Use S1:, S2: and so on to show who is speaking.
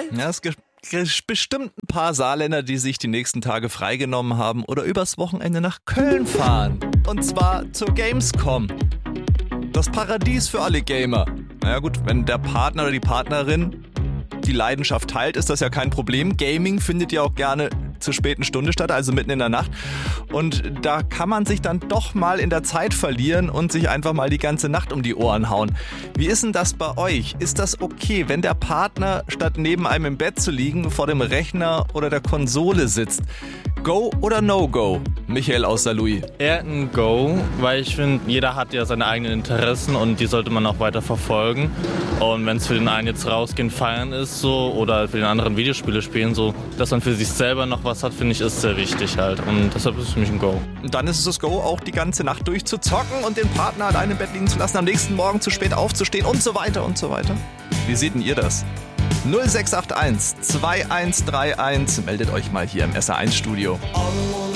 S1: Ja, es gibt bestimmt ein paar Saarländer, die sich die nächsten Tage freigenommen haben oder übers Wochenende nach Köln fahren. Und zwar zur Gamescom. Das Paradies für alle Gamer. Naja gut, wenn der Partner oder die Partnerin die Leidenschaft teilt, ist das ja kein Problem. Gaming findet ja auch gerne zur späten Stunde statt, also mitten in der Nacht. Und da kann man sich dann doch mal in der Zeit verlieren und sich einfach mal die ganze Nacht um die Ohren hauen. Wie ist denn das bei euch? Ist das okay, wenn der Partner statt neben einem im Bett zu liegen, vor dem Rechner oder der Konsole sitzt? Go oder No-Go? Michael aus Saarlouis.
S2: Eher ein Go, weil ich finde, jeder hat ja seine eigenen Interessen und die sollte man auch weiter verfolgen. Und wenn es für den einen jetzt rausgehen, feiern ist so oder für den anderen Videospiele spielen, so, dass man für sich selber noch was hat, finde ich, ist sehr wichtig halt. Und deshalb ist es für mich ein Go.
S1: Und dann ist es das Go, auch die ganze Nacht durchzuzocken und den Partner allein im Bett liegen zu lassen, am nächsten Morgen zu spät aufzustehen und so weiter und so weiter. Wie seht denn ihr das? 0681 2131, meldet euch mal hier im SR1 Studio.
S3: All I wanna